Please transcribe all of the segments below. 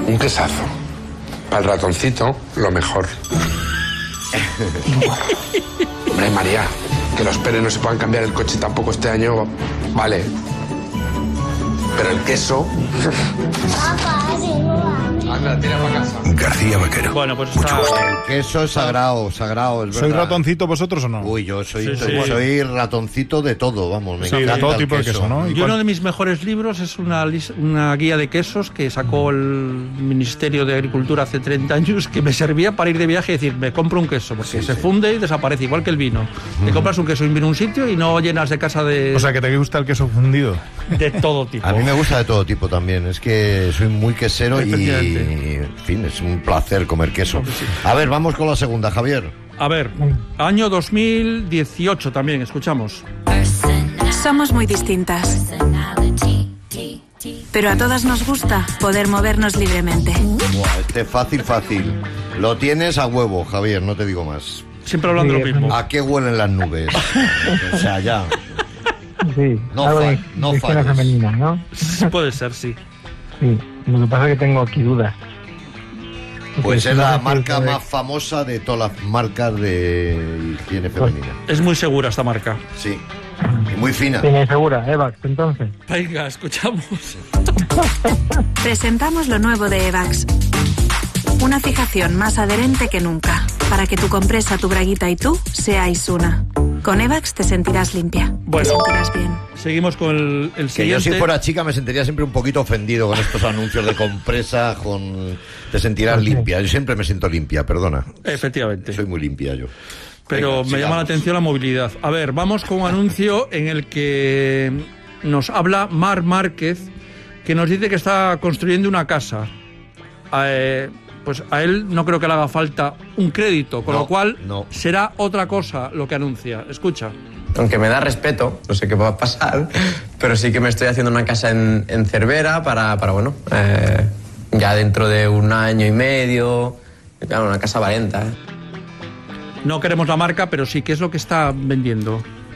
Un quesazo. Para el ratoncito, lo mejor. Hombre, María, que los Pérez no se puedan cambiar el coche tampoco este año, vale. Pero el queso... Anda, tira para casa. García Vaquero. Bueno, pues está... El queso es sagrado, es verdad. ¿Sois ratoncito vosotros o no? Uy, yo soy, Sí. soy ratoncito de todo, vamos. Me encanta de todo el tipo de queso, ¿no? Y uno de mis mejores libros es una guía de quesos que sacó el Ministerio de Agricultura hace 30 años, que me servía para ir de viaje y decir, me compro un queso, porque se funde y desaparece, igual que el vino. Te compras un queso en un sitio y no llenas de casa de... O sea, que te gusta el queso fundido. De todo tipo. A mí me gusta de todo tipo también. Es que soy muy quesero y, en fin, es un placer comer queso. A ver, vamos con la segunda, Javier. A ver, año 2018 también, escuchamos. Somos muy distintas, pero a todas nos gusta poder movernos libremente. Buah, fácil. Lo tienes a huevo, Javier, no te digo más. Siempre hablando de lo mismo. ¿A qué huelen las nubes? O sea, ya. Sí, No algo fall- de no higiene falles. femenina, ¿no? Puede ser, sí. Sí, lo que pasa es que tengo aquí dudas. Pues es No la sé si marca es de- más famosa de todas las marcas de higiene femenina. Es muy segura esta marca. Sí. Y muy fina. ¿Tiene segura, Evax, entonces? Venga, escuchamos. Presentamos lo nuevo de Evax. Una fijación más adherente que nunca, para que tu compresa, tu braguita y tú seáis una. Con Evax te sentirás limpia, Bueno. te sentirás bien. Seguimos con el Que yo siguiente. si fuera chica me sentiría siempre un poquito ofendido con estos anuncios de compresa, te sentirás limpia. Yo siempre me siento limpia, perdona. Efectivamente. Soy muy limpia yo. Pero Venga, me llama la sigamos. atención la movilidad. A ver, vamos con un anuncio en el que nos habla Mar Márquez, que nos dice que está construyendo una casa. Pues a él no creo que le haga falta un crédito, con No, lo cual no. será otra cosa lo que anuncia. Escucha. Aunque me da respeto, no sé qué va a pasar, pero sí que me estoy haciendo una casa en Cervera para bueno, ya dentro de 1 año y medio, claro, una casa valenta. No queremos la marca, pero sí, ¿qué es lo que está vendiendo?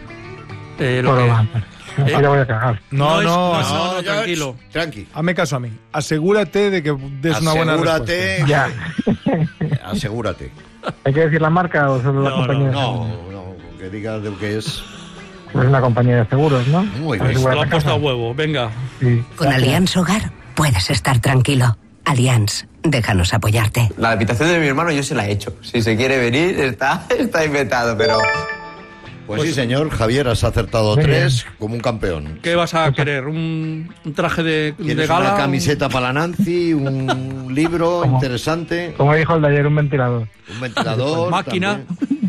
Lo Todo que- va. Ya voy a cagar. No, no, ya, tranquilo. Tranqui. Hazme caso a mí. Asegúrate de que des una buena Asegúrate. Ya. Asegúrate. ¿Hay que decir la marca o solo la No, compañía? No, que digas de lo que es. Es una compañía de seguros, ¿no? Muy bien. Asegura Lo la han puesto a casa. huevo, venga. Sí. Con Allianz Hogar puedes estar tranquilo. Allianz, déjanos apoyarte. La habitación de mi hermano yo se la he hecho. Si se quiere venir, está inventado, pero... Pues sí, señor, Javier, has acertado Muy 3 como un campeón. ¿Qué vas a querer? ¿Un traje de Tienes gala? una camiseta para la Nancy, un libro ¿Cómo? interesante, Como dijo el de ayer, un ventilador. un ventilador. Máquina.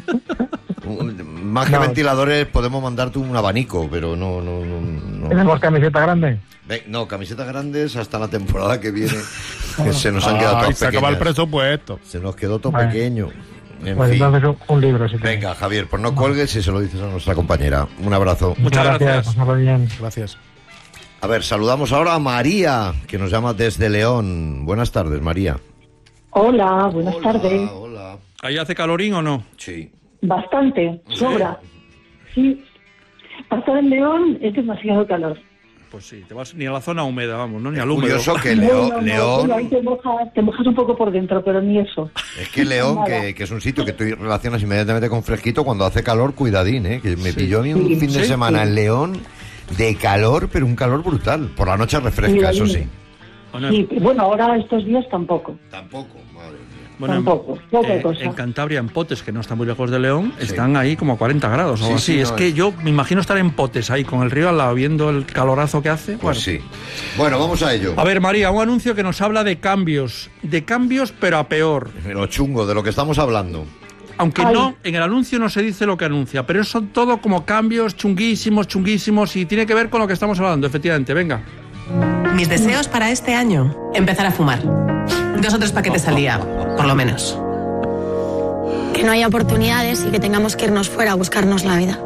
Más que No. ventiladores, podemos mandarte un abanico, pero no. ¿Tenemos camiseta grande? No, camisetas grandes hasta la temporada que viene. Que se nos han quedado Ay, todas se acaba el pequeñas. presupuesto. Se nos quedó todo Vale. pequeño. En Pues fin. entonces un libro, si Venga, Javier, pues no cuelgues y se lo dices a nuestra compañera. Un abrazo. Muchas gracias. Pasarlo bien. Gracias. A ver, saludamos ahora a María, que nos llama desde León. Buenas tardes, María. Hola, buenas tardes. Hola. ¿Ahí hace calorín o no? Sí. Bastante, sobra. Sí. Para estar en León es demasiado calor. Pues sí, te vas ni a la zona húmeda, vamos, ¿no? Ni al húmedo. Curioso que Bueno, León, bueno, ahí te mojas un poco por dentro, pero ni eso. es que León, que es un sitio que tú relacionas inmediatamente con fresquito, cuando hace calor, cuidadín, que me pilló a mí un Sí. fin de Sí. semana en León de calor, pero un calor brutal. Por la noche refresca, eso sí. Bueno, Sí, bueno, ahora estos días tampoco. Tampoco, madre mía. bueno, tampoco, poca cosa. en Cantabria, en Potes, que no está muy lejos de León, están ahí como a 40 grados o algo Sí, así. sí, Es no, que es- yo me imagino estar en Potes ahí con el río al lado, viendo el calorazo que hace. Pues sí. Bueno, vamos a ello. A ver, María, un anuncio que nos habla de cambios pero a peor. Lo chungo, de lo que estamos hablando. Aunque Ay. no, en el anuncio no se dice lo que anuncia, pero son todo como cambios chunguísimos y tiene que ver con lo que estamos hablando, efectivamente. Venga. Mis deseos para este año: empezar a fumar. 2 o 3 paquetes al día, por lo menos. Que no haya oportunidades y que tengamos que irnos fuera a buscarnos la vida.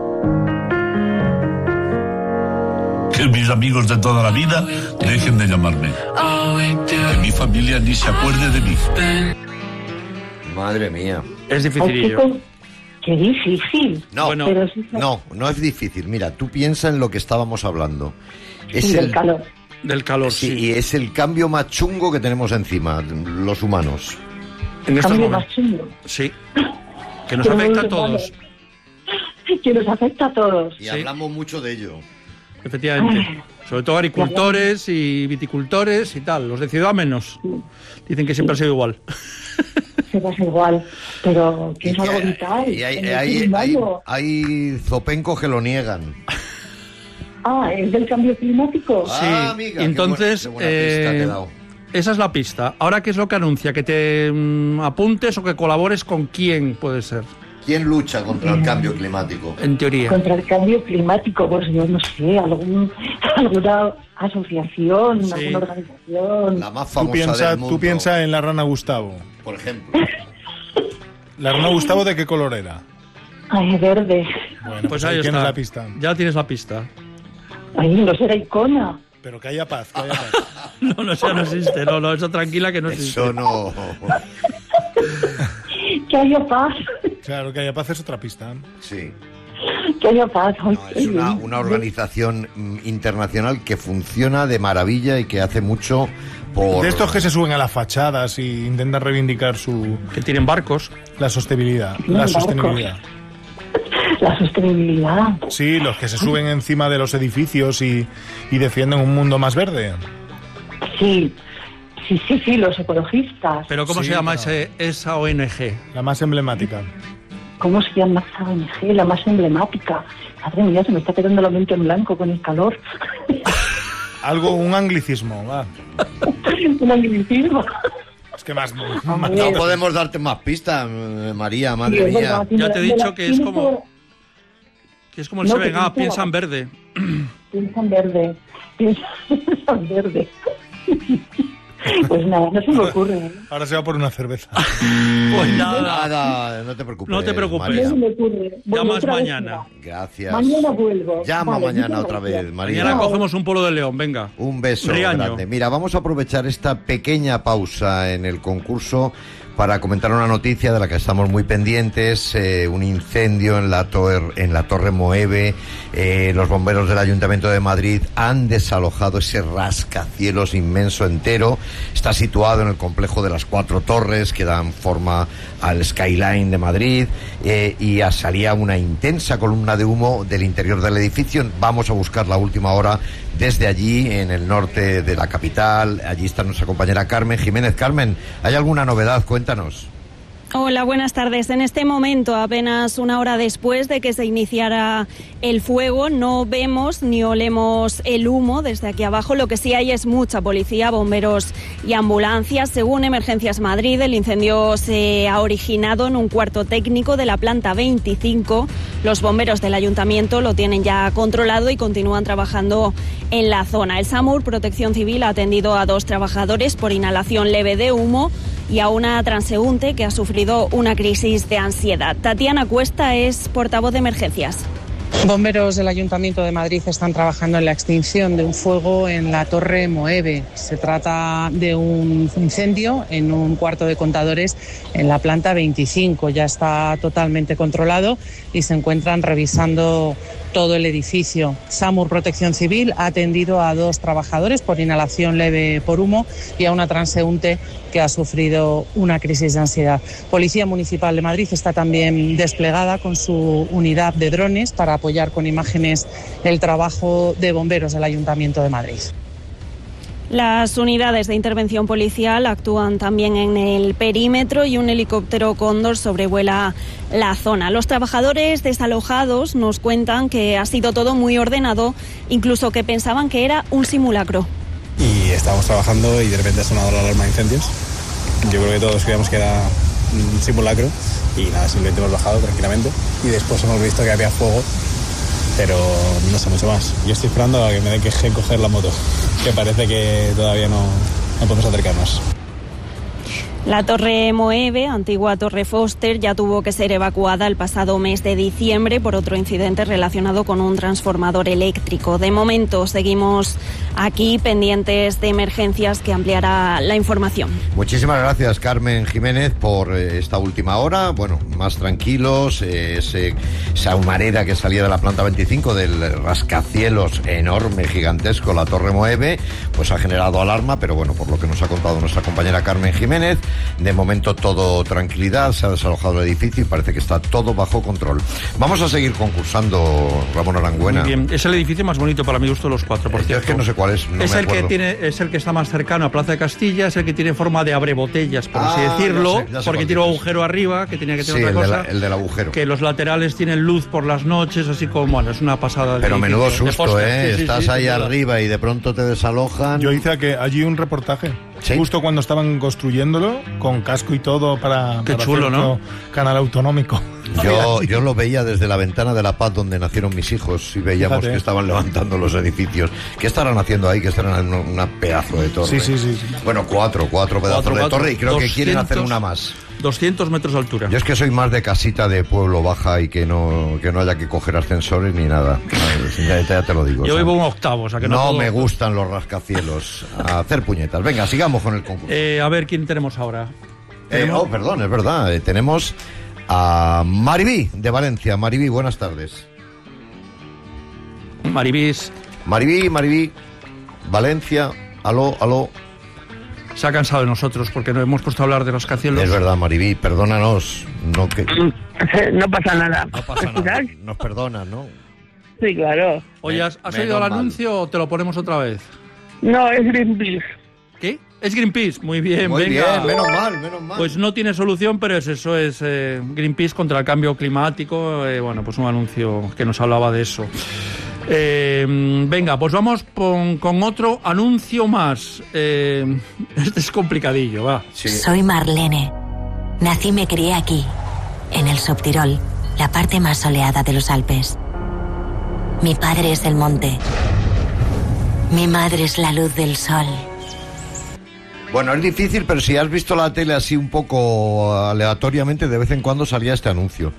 Que mis amigos de toda la vida dejen de llamarme. Que mi familia ni se acuerde de mí. Madre mía. Es Ay, dificilillo. qué difícil. No, Bueno, Pero sí, no es difícil. Mira, tú piensa en lo que estábamos hablando. Es del el, calor. Del calor, sí. Y es el cambio más chungo que tenemos encima, los humanos. En estos Cambio momentos. más chungo. Sí. Que nos afecta a todos. Que nos afecta a todos. Y hablamos mucho de ello. Efectivamente. Sobre todo agricultores y viticultores y tal. Los de ciudad menos. Dicen que siempre ha sido igual. Siempre es igual. Pero que es algo vital. Y hay zopencos que lo niegan. ¿Es del cambio climático? Sí, amiga, entonces qué buena pista te he dado. Esa es la pista. Ahora, ¿qué es lo que anuncia? ¿Que te apuntes o que colabores con quién puede ser? ¿Quién lucha contra el cambio climático? En teoría. Contra el cambio climático, pues yo no sé, alguna asociación, Sí. alguna organización. La más Tú famosa del mundo. tú piensa en la rana Gustavo. Por ejemplo. ¿La rana Gustavo de qué color era? Ay, verde. Bueno, Pues ahí tienes está. la pista. Ya tienes la pista. Ay, no será icona. Pero que haya paz, que haya paz. No, eso no existe. No, eso tranquila que no existe. Eso no. Que haya paz. Claro, que haya paz es otra pista. Sí. Que haya paz. Ay, No, es una organización internacional que funciona de maravilla y que hace mucho por... De estos que se suben a las fachadas y intentan reivindicar su... Que tienen barcos. La sostenibilidad. Tienen La barcos. sostenibilidad. La sostenibilidad. Sí, los que se suben encima de los edificios y defienden un mundo más verde. Sí, los ecologistas. Pero ¿cómo Sí, se llama pero- esa ONG? La más emblemática. ¿Cómo se llama esa ONG? La más emblemática. Madre mía, se me está quedando la mente en blanco con el calor. Un anglicismo, va. Un anglicismo. Es que más... No podemos darte más pistas, María, madre Sí, es mía. verdad, Ya te he de dicho la que es como... química- Que es como el No, 7-Up, que piensa en verde. Piensa en verde. Piensa en verde. Pues nada, no se me ocurre. ¿Eh? Ahora se va por una cerveza. Pues nada. Nada, no te preocupes. No te preocupes. María. No se me ocurre. Bueno, Llamas otra vez mañana. será. Gracias. Mañana vuelvo. Llama Vale, mañana muchas otra gracias. vez, María. Mañana cogemos un polo de león, venga. Un beso Riaño. grande. Mira, vamos a aprovechar esta pequeña pausa en el concurso para comentar una noticia de la que estamos muy pendientes, un incendio en la Torre Moeve. Los bomberos del Ayuntamiento de Madrid han desalojado ese rascacielos inmenso entero. Está situado en el complejo de las 4 torres que dan forma al skyline de Madrid y salía una intensa columna de humo del interior del edificio. Vamos a buscar la última hora desde allí, en el norte de la capital. Allí está nuestra compañera Carmen Jiménez. Carmen, ¿hay alguna novedad? Cuéntanos. Hola, buenas tardes. En este momento, apenas una hora después de que se iniciara el fuego, no vemos ni olemos el humo desde aquí abajo. Lo que sí hay es mucha policía, bomberos y ambulancias. Según Emergencias Madrid, el incendio se ha originado en un cuarto técnico de la planta 25. Los bomberos del ayuntamiento lo tienen ya controlado y continúan trabajando en la zona. El SAMUR, Protección Civil, ha atendido a 2 trabajadores por inhalación leve de humo y a una transeúnte que ha sufrido una crisis de ansiedad. Tatiana Cuesta es portavoz de emergencias. Bomberos del Ayuntamiento de Madrid están trabajando en la extinción de un fuego en la Torre Moeve. Se trata de un incendio en un cuarto de contadores en la planta 25. Ya está totalmente controlado y se encuentran revisando todo el edificio. SAMUR Protección Civil ha atendido a 2 trabajadores por inhalación leve por humo y a una transeúnte que ha sufrido una crisis de ansiedad. Policía Municipal de Madrid está también desplegada con su unidad de drones para apoyar con imágenes el trabajo de bomberos del Ayuntamiento de Madrid. Las unidades de intervención policial actúan también en el perímetro y un helicóptero Cóndor sobrevuela la zona. Los trabajadores desalojados nos cuentan que ha sido todo muy ordenado, incluso que pensaban que era un simulacro. Y estábamos trabajando y de repente ha sonado la alarma de incendios. Yo creo que todos creíamos que era un simulacro y nada, simplemente hemos bajado tranquilamente y después hemos visto que había fuego, pero no sé mucho más. Yo estoy esperando a que me dé queje coger la moto, que parece que todavía no podemos acercarnos. La Torre Moeve, antigua Torre Foster, ya tuvo que ser evacuada el pasado mes de diciembre por otro incidente relacionado con un transformador eléctrico. De momento seguimos aquí pendientes de emergencias, que ampliará la información. Muchísimas gracias, Carmen Jiménez, por esta última hora. Bueno, más tranquilos, esa humareda que salía de la planta 25 del rascacielos enorme, gigantesco, la Torre Moeve, pues ha generado alarma, pero bueno, por lo que nos ha contado nuestra compañera Carmen Jiménez, de momento todo tranquilidad, se ha desalojado el edificio y parece que está todo bajo control. Vamos a seguir concursando, Ramón Arangüena. Bien, es el edificio más bonito para mi gusto de los cuatro, por cierto. Es que no sé cuál es, no es me el acuerdo. es el que está más cercano a Plaza de Castilla, es el que tiene forma de abrebotellas, por así decirlo, ya sé porque cuál tiene un es. agujero arriba, que tenía que tener Sí, otra cosa. el del agujero. Que los laterales tienen luz por las noches, así como, bueno, es una pasada. Pero menudo susto, ¿eh? Sí, Estás sí, ahí sin duda. arriba y de pronto te desalojan. Yo hice allí un reportaje, justo cuando estaban construyéndolo, con casco y todo para chulo, hacer ¿no? otro canal autonómico. Yo lo veía desde la ventana de La Paz, donde nacieron mis hijos, y veíamos Fíjate. que estaban levantando los edificios. ¿Qué estarán haciendo ahí? Que estarán en una pedazo de torre. Sí. Bueno, cuatro pedazos de torre, y creo que quieren hacer una más. 200 metros de altura. Yo es que soy más de casita de pueblo baja y que no haya que coger ascensores ni nada. Ya te lo digo. Yo o sea, vivo un octavo, o sea que no no puedo- me gustan los rascacielos. A hacer puñetas. Venga, sigamos con el concurso. A ver, ¿quién tenemos ahora? Perdón, es verdad. Tenemos a Maribí de Valencia. Maribí, buenas tardes. Maribí, Valencia. Aló. Se ha cansado de nosotros porque nos hemos puesto a hablar de los rascacielos. Es verdad, Maribí, perdónanos. No pasa nada. No pasa nada. Nos perdonas, ¿no? Sí, claro. Oye, ¿has oído el anuncio o te lo ponemos otra vez? No, es Greenpeace. ¿Qué? Es Greenpeace. Muy bien, Muy venga. bien, menos mal. Pues no tiene solución, pero es eso, es Greenpeace contra el cambio climático. Bueno, pues un anuncio que nos hablaba de eso. Venga, pues vamos con otro anuncio más. Este es complicadillo, va. Soy Marlene. Nací y me crié aquí, en el Subtirol, la parte más soleada de los Alpes. Mi padre es el monte. Mi madre es la luz del sol. Bueno, es difícil, pero si has visto la tele así un poco aleatoriamente, de vez en cuando salía este anuncio.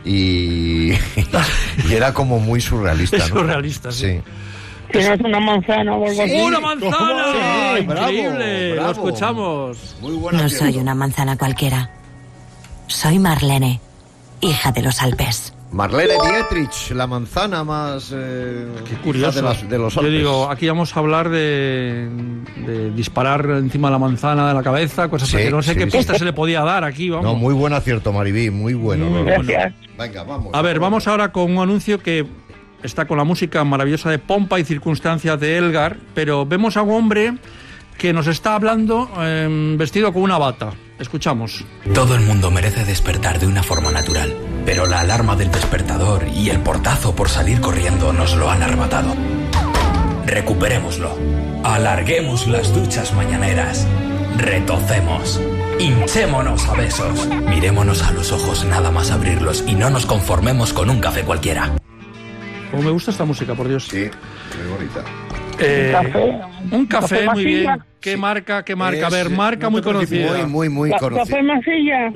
Y era como muy surrealista, ¿no? Es surrealista, sí. ¿Tienes una manzana o algo así? ¡Una manzana! Sí, ¡Increíble! bravo. Lo escuchamos. Muy buena. No soy una manzana cualquiera. Soy Marlene, hija de los Alpes. Marlene Dietrich, la manzana más Curioso. de los Yo Alpes. digo, aquí vamos a hablar de disparar encima de la manzana de la cabeza, cosas Sí, que no sé sí, qué sí. pista se le podía dar aquí, vamos. No, muy buen acierto, Maribí, muy bueno. Muy Lola. bueno. Venga, vamos. A ver, vamos ahora con un anuncio que está con la música maravillosa de Pompa y Circunstancias de Elgar, pero vemos a un hombre que nos está hablando vestido con una bata. Escuchamos. Todo el mundo merece despertar de una forma natural, pero la alarma del despertador y el portazo por salir corriendo nos lo han arrebatado. Recuperémoslo. Alarguemos las duchas mañaneras. Retocemos. Hinchémonos a besos. Mirémonos a los ojos nada más abrirlos y no nos conformemos con un café cualquiera. Como me gusta esta música, por Dios. Sí, muy bonita. Un café, muy bien. masilla. ¿Qué marca? Es- A ver, marca no muy te preocupes, conocida. muy conocida. ¿Café masilla?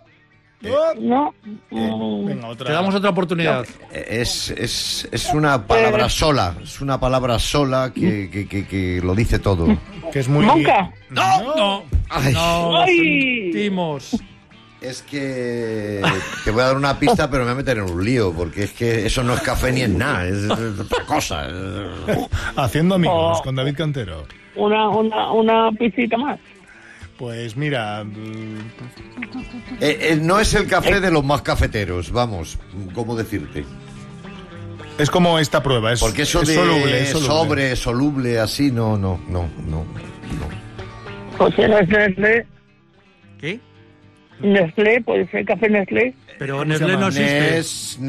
No. Te damos otra oportunidad. Es una palabra sola, es una palabra sola que lo dice todo. Que es muy... ¿Monca? No. Ay. No, Ay. sentimos. Es que te voy a dar una pista, pero me voy a meter en un lío, porque es que eso no es café ni es nada, es otra cosa. Haciendo amigos Oh. con David Cantero. Una piscita más. Pues mira... No es el café de los más cafeteros, vamos, ¿cómo decirte? Es como esta prueba, es, Porque eso es de soluble, es soluble. soluble, así, no. José, no es Nestlé. ¿Qué? Nestlé, puede ser café Nestlé. Pero Nestlé no existe.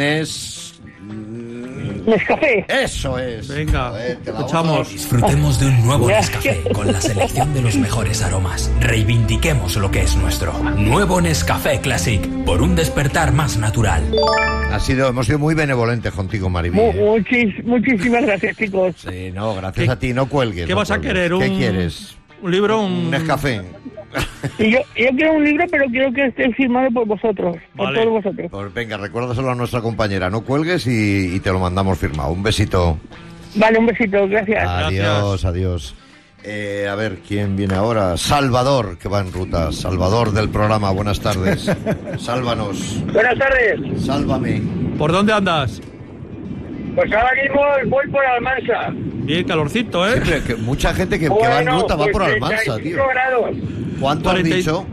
Nescafé. Eso es. Venga, escuchamos. Disfrutemos de un nuevo Nescafé con la selección de los mejores aromas. Reivindiquemos lo que es nuestro. Nuevo Nescafé Classic, por un despertar más natural. Hemos sido muy benevolentes contigo, Maribí. Muchísimas gracias, chicos. Sí, no, gracias a ti, no cuelgues. ¿Qué no vas a cuelgues. querer? ¿Qué quieres? ¿Un libro? Un Nescafé. Y yo quiero un libro, pero quiero que esté firmado por vosotros, por todos vosotros. Pues venga, recuérdaselo a nuestra compañera, no cuelgues y te lo mandamos firmado. Un besito. Vale, un besito, gracias. Adiós, adiós. A ver, ¿quién viene ahora? Salvador, que va en ruta. Salvador del programa, buenas tardes. Sálvanos. Buenas tardes. Sálvame. ¿Por dónde andas? Pues ahora mismo voy por Almansa. Bien, calorcito, ¿eh? Sí, que mucha gente que va en ruta va por Almansa, tío. 35 grados. ¿Cuánto has dicho?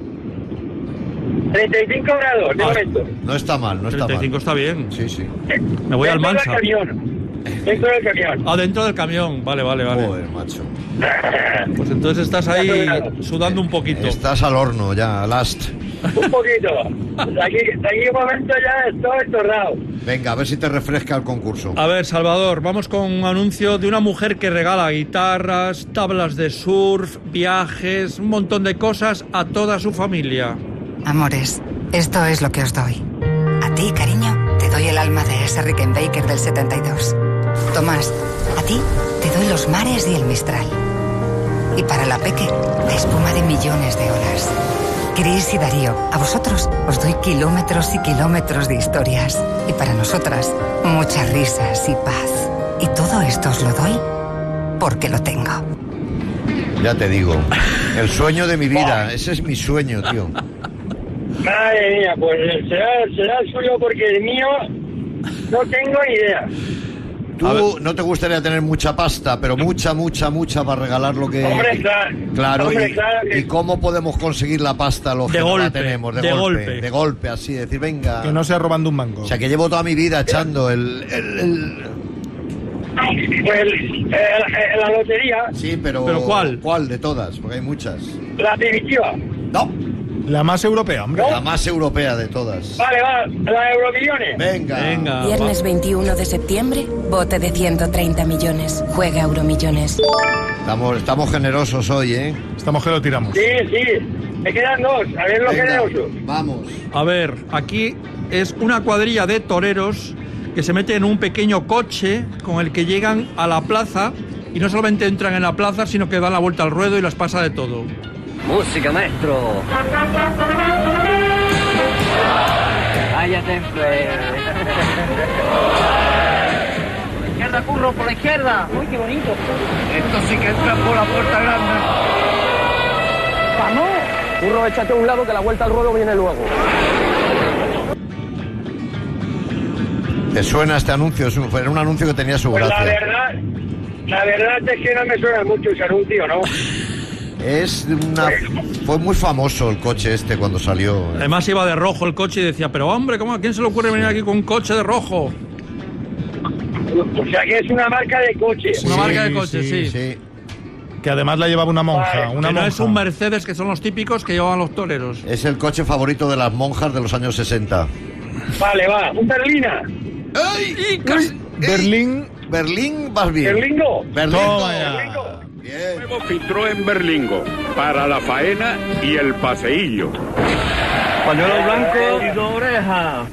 35 grados, de momento. No está mal, no está 35 mal. está bien. Sí, sí. Me voy al Almansa. Dentro del camión. Ah, dentro del camión. Vale. Joder, macho. Pues entonces estás ahí sudando un poquito. Estás al horno ya, last. Un poquito. De aquí un momento ya estoy torrado. Venga, a ver si te refresca el concurso. A ver, Salvador, vamos con un anuncio de una mujer que regala guitarras, tablas de surf, viajes, un montón de cosas a toda su familia. Amores, esto es lo que os doy. A ti, cariño, te doy el alma de ese Rickenbacker del 72. Tomás, a ti te doy los mares y el Mistral. Y para la Peque, la espuma de millones de olas. Cris y Darío, a vosotros os doy kilómetros y kilómetros de historias. Y para nosotras, muchas risas y paz. Y todo esto os lo doy porque lo tengo. Ya te digo, el sueño de mi vida, ese es mi sueño, tío. Madre mía, pues será el suyo porque el mío no tengo ni idea. Tú no te gustaría tener mucha pasta, pero mucha para regalar lo que... Hombre, claro. Hombre, claro que... ¿Y cómo podemos conseguir la pasta los que no la tenemos? De golpe, así, decir, venga... Que no sea robando un mango. O sea, que llevo toda mi vida echando la lotería. Sí, pero ¿cuál? ¿Cuál de todas? Porque hay muchas. La primitiva. No. La más europea, hombre. La más europea de todas. Vale, la Euromillones. Venga. Viernes 21 de septiembre, bote de 130 millones. Juega Euromillones. Estamos generosos hoy, ¿eh? Estamos que lo tiramos. Sí. Me quedan dos. A ver lo generosos. Vamos. A ver, aquí es una cuadrilla de toreros que se meten en un pequeño coche con el que llegan a la plaza y no solamente entran en la plaza, sino que dan la vuelta al ruedo y las pasa de todo. Música, maestro. Cállate, izquierda, Curro, por la izquierda. Uy, qué bonito. Esto sí que entra por la puerta grande. ¡Vamos! Curro, échate a un lado que la vuelta al ruedo viene luego. ¿Te suena este anuncio? Era un anuncio que tenía su pues gracia. La verdad es que no me suena mucho ese anuncio, ¿no? Fue muy famoso el coche este cuando salió. Además iba de rojo el coche y decía, pero hombre, ¿a quién se le ocurre venir aquí con un coche de rojo? O sea que es una marca de coche. Una marca de coche, sí. Que además la llevaba una monja. Vale. No es un Mercedes, que son los típicos que llevaban los toreros. Es el coche favorito de las monjas de los años 60. Vale, un Berlina. ¡Ay! Berlín, vas bien. Berlingo. Bien. Nuevo Citroën Berlingo para la faena y el paseillo. Pañuelo blanco y dos orejas.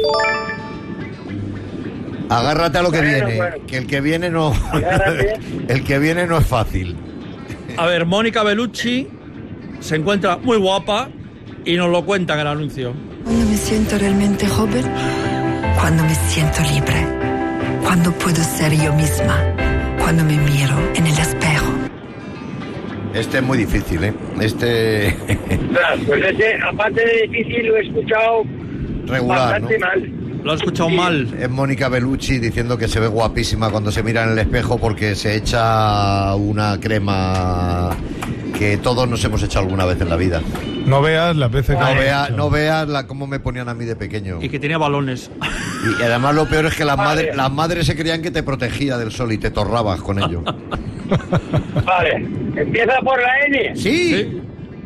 Agárrate a lo que viene, que el que viene no el que viene no es fácil. A ver, Mónica Bellucci se encuentra muy guapa y nos lo cuenta en el anuncio. Cuando me siento realmente joven, cuando me siento libre, cuando puedo ser yo misma, cuando me miro en el espejo. Este es muy difícil, ¿eh? Pues aparte de difícil, lo he escuchado regular, bastante mal. Lo he escuchado mal. Es Mónica Bellucci diciendo que se ve guapísima cuando se mira en el espejo porque se echa una crema que todos nos hemos echado alguna vez en la vida. No veas las veces que... No veas cómo me ponían a mí de pequeño. Y que tenía balones. Y además lo peor es que las madres se creían que te protegía del sol y te torrabas con ello. Vale, empieza por la N. Sí.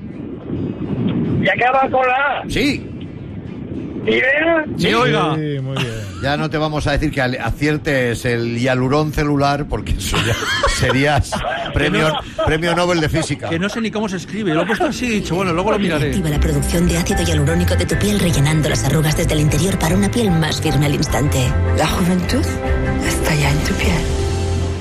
Y acaba con la A. Sí. ¿Idea? Sí, oiga. Sí, muy bien. Ya no te vamos a decir que aciertes el hialurón celular porque eso ya serías premio Nobel de Física. Que no sé ni cómo se escribe. Lo he puesto así y dicho, bueno, luego lo miraré. Activa la producción de ácido hialurónico de tu piel rellenando las arrugas desde el interior para una piel más firme al instante. La juventud está ya en tu piel.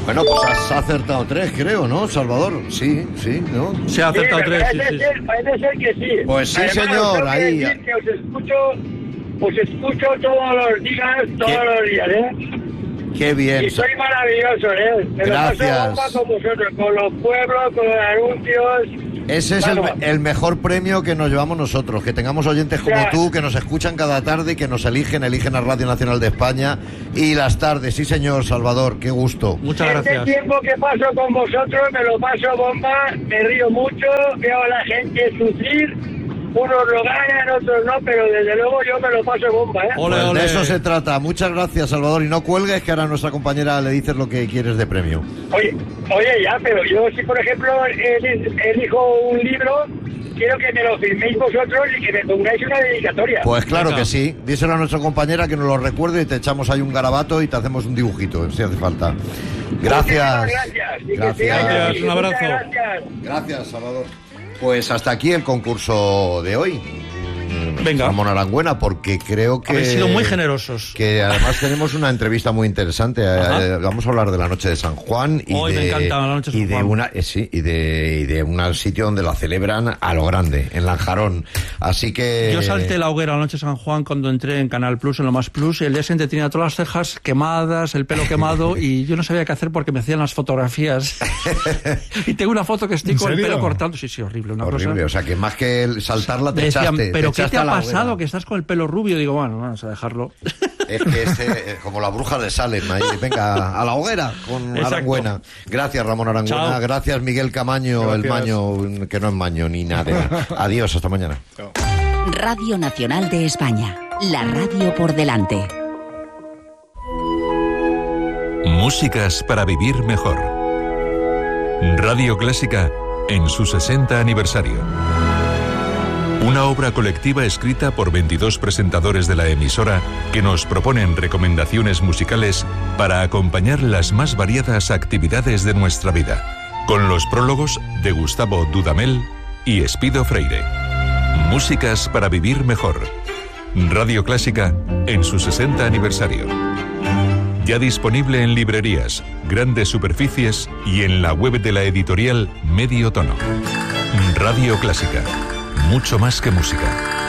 Bueno, pues has acertado 3, creo, ¿no, Salvador? Sí, ¿no? Se ha acertado 3, sí. Parece ser que sí. Pues sí, Además, señor, tengo que ahí. decir que os escucho todos los días, ¿eh? Qué bien. Y soy maravilloso, ¿eh? Me Gracias. lo paso bomba con vosotros, con los pueblos, con los anuncios. Ese es el mejor premio que nos llevamos nosotros, que tengamos oyentes como tú, que nos escuchan cada tarde y que nos eligen a Radio Nacional de España y las tardes. Sí, señor Salvador, qué gusto. Muchas gracias. Este tiempo que paso con vosotros me lo paso bomba, me río mucho, veo a la gente sufrir, unos lo ganan, otros no, pero desde luego yo me lo paso bomba, ¿eh? Pues de eso se trata. Muchas gracias, Salvador, y no cuelgues, que ahora a nuestra compañera le dices lo que quieres de premio. Oye, ya, pero yo si por ejemplo elijo un libro, quiero que me lo firméis vosotros y que me pongáis una dedicatoria. Pues claro que sí. Díselo a nuestra compañera que nos lo recuerde y te echamos ahí un garabato y te hacemos un dibujito, si hace falta. Gracias. Gracias. Un abrazo. Gracias, Salvador. Pues hasta aquí el concurso de hoy. Venga. Ramón Arangüena, porque creo que... Habéis sido muy generosos. Que además tenemos una entrevista muy interesante. Vamos a hablar de la noche de San Juan. Y Hoy me encanta la noche de San Juan. Y de un sitio donde la celebran a lo grande, en Lanjarón. Así que... Yo salté la hoguera la noche de San Juan cuando entré en Canal Plus, en Lo Más Plus, y el día siguiente tenía todas las cejas quemadas, el pelo quemado, y yo no sabía qué hacer porque me hacían las fotografías. Y tengo una foto que estoy con el pelo cortando. Sí, horrible. Horrible, o sea que más que saltarla te decían, echaste. ¿pero qué te ha pasado? Hoguera. Que estás con el pelo rubio. Digo, bueno, vamos a dejarlo. Es que como la bruja de Salem, ahí, venga, a la hoguera con Exacto. Arangüena. Gracias, Ramón Arangüena. Chao. Gracias, Miguel Camaño, Gracias. el maño, que no es maño ni nada. Adiós, hasta mañana. Chao. Radio Nacional de España, la radio por delante. Músicas para vivir mejor. Radio Clásica en su 60 aniversario. Una obra colectiva escrita por 22 presentadores de la emisora que nos proponen recomendaciones musicales para acompañar las más variadas actividades de nuestra vida, con los prólogos de Gustavo Dudamel y Espido Freire. Músicas para vivir mejor. Radio Clásica en su 60 aniversario. Ya disponible en librerías, grandes superficies y en la web de la editorial Medio Tono. Radio Clásica. Mucho más que música.